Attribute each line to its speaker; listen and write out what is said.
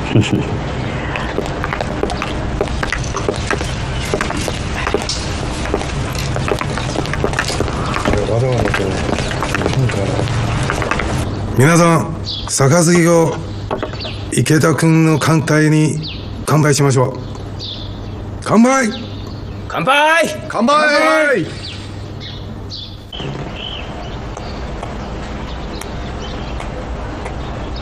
Speaker 1: 皆さん、杯を池田君の艦隊に乾杯しましょう。乾杯！
Speaker 2: 乾杯！
Speaker 3: 乾杯！